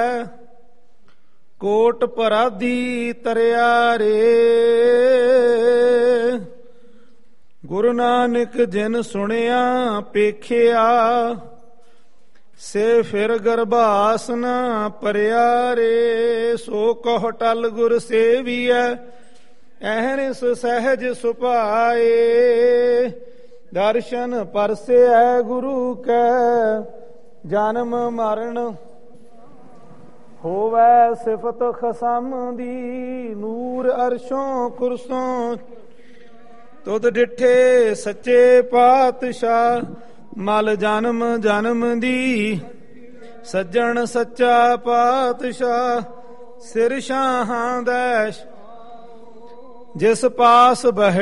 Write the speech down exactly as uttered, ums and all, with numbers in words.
ਕੋਟ ਪਰਾਧੀ ਤਰਿਆ ਰੇ। ਗੁਰੂ ਨਾਨਕ ਜਿਨ ਸੁਣਿਆ ਪੇਖਿਆ, ਸੇ ਫਿਰ ਗਰਭਾਸ ਨਾ ਪਰਿਆ ਰੇ। ਸੋ ਕਹ ਟਲ ਗੁਰ ਸੇਵੀਐ, ਅਹਰਿਸ ਸਹਿਜ ਸੁਭਾਏ। ਦਰਸ਼ਨ ਪਰਸੈ ਗੁਰੂ ਕੈ, ਜਨਮ ਮਰਨ ਹੋਵੈ ਸਿਫਤ ਖਸਮ ਦੀ। ਨੂਰ ਅਰਸ਼ੋਂ ਕੁਰਸੋਂ ਤੁਧ ਡਿਠੇ ਸੱਚੇ ਪਾਤਸ਼ਾਹ, ਮਲ ਜਨਮ ਜਨਮ ਦੀ। ਸੱਜਣ ਸੱਚਾ ਪਾਤਸ਼ਾਹ, ਸਿਰ ਸ਼ਾਹਾਂ ਦੈਸ਼ ਜਿਸ ਪਾਸ ਬਹਿ